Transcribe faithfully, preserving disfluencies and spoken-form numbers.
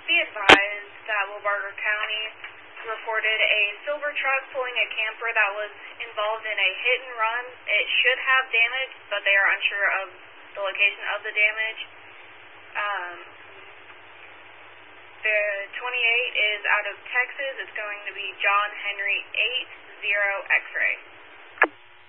Be advised that Wilbarger County reported a silver truck pulling a camper that was involved in a hit and run. It should have damage, but they are unsure of the location of the damage. Um, the twenty-eight is out of Texas. It's going to be John Henry eight zero X-ray.